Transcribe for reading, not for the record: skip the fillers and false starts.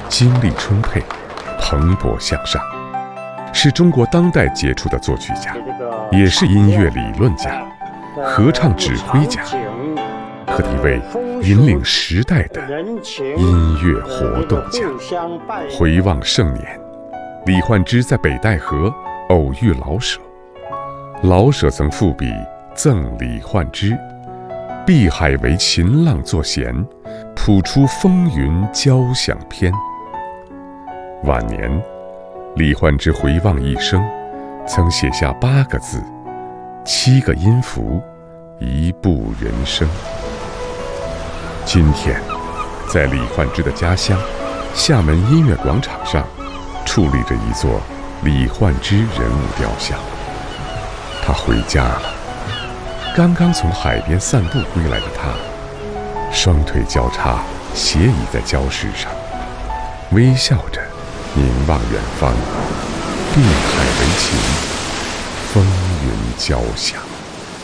精力充沛，蓬勃向上，是中国当代杰出的作曲家，也是音乐理论家、合唱指挥家，和一位引领时代的音乐活动家。回望盛年，李焕之在北戴河偶遇老舍，老舍曾赋笔赠李焕之：碧海为琴浪作弦，谱出风云交响篇。晚年，李焕之回望一生，曾写下8个字：7个音符，1部人生。今天，在李焕之的家乡厦门音乐广场上，矗立着一座李焕之人物雕像。他回家了。刚刚从海边散步归来的他，双腿交叉，斜倚在礁石上，微笑着凝望远方。碧海为琴，风云交响。